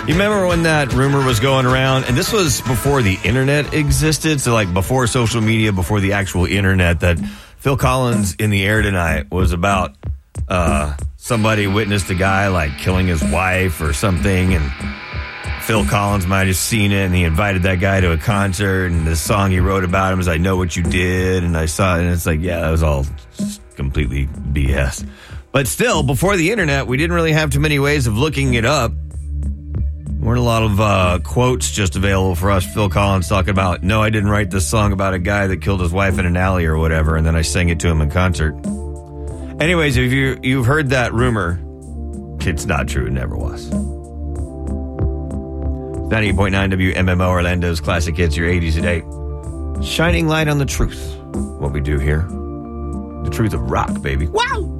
You remember when that rumor was going around? And this was before the internet existed. So, like, before social media, before the actual internet, that Phil Collins in the Air Tonight was about somebody witnessed a guy, like, killing his wife or something. And Phil Collins might have seen it, and he invited that guy to a concert. And the song he wrote about him was, I Know What You Did. And I saw it, and it's like, yeah, that was all completely BS. But still, before the internet, we didn't really have too many ways of looking it up. Weren't a lot of quotes just available for us. Phil Collins talking about, no, I didn't write this song about a guy that killed his wife in an alley or whatever, and then I sang it to him in concert. Anyways, if you've heard that rumor, it's not true. It never was. 98.9 WMMO, Orlando's classic hits, your 80s today. Shining light on the truth. What we do here. The truth of rock, baby. Wow!